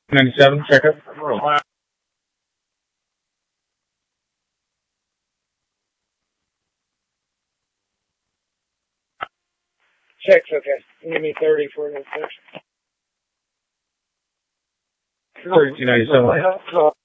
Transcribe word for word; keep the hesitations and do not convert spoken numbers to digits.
ninety-seven, check it. Check's okay. Give me thirty for an inspection. thirty-two ninety-seven.